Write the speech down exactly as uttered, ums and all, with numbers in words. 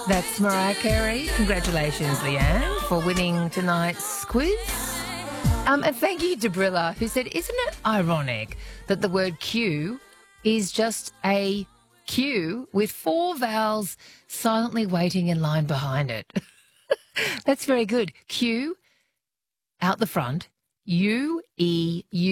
That's Mariah Carey. Congratulations, Leanne, for winning tonight's quiz. Um, and thank you to Brilla, who said, isn't it ironic that the word queue is just a queue with four vowels silently waiting in line behind it? That's very good. Q, out the front, U, E, U.